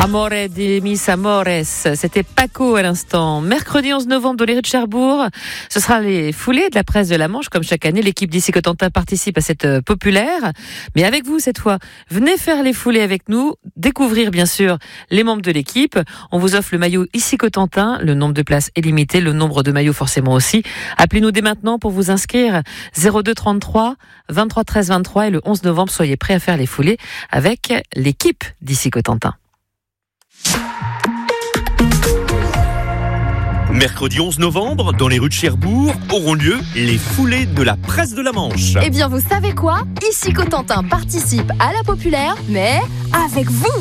Amore de mis amores, c'était Paco à l'instant. Mercredi 11 novembre dans les rues de Cherbourg, ce sera les foulées de la presse de la Manche. Comme chaque année, l'équipe d'ici Cotentin participe à cette populaire. Mais avec vous cette fois, venez faire les foulées avec nous, découvrir bien sûr les membres de l'équipe. On vous offre le maillot ici Cotentin, le nombre de places est limité, le nombre de maillots forcément aussi. Appelez-nous dès maintenant pour vous inscrire 02 33 23 13 23 et le 11 novembre, soyez prêts à faire les foulées avec l'équipe d'ici Cotentin. Mercredi 11 novembre, dans les rues de Cherbourg, auront lieu les foulées de la presse de la Manche. Eh bien, vous savez quoi ? Ici Cotentin participe à la populaire, mais avec vous.